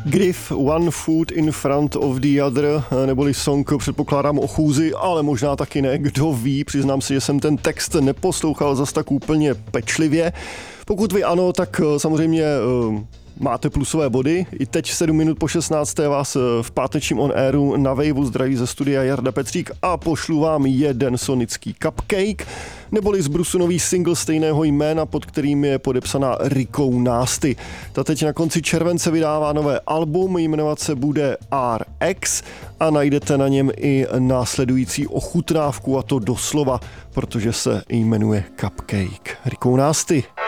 Griff, One Foot in Front of the Other, neboli song, předpokládám o chůzi, ale možná taky ne, kdo ví, přiznám si, že jsem ten text neposlouchal zas tak úplně pečlivě. Pokud vy ano, tak samozřejmě máte plusové body. I teď 7 minut po 16. vás v pátečním on airu na Waveu zdraví ze studia Jarda Petřík a pošlu vám jeden sonický cupcake, neboli z Brusu nový single stejného jména, pod kterým je podepsaná Rikou Nasty. Ta teď na konci července vydává nové album, jmenovat se bude RX a najdete na něm i následující ochutnávku, a to doslova, protože se jmenuje Cupcake. Rikou Nasty.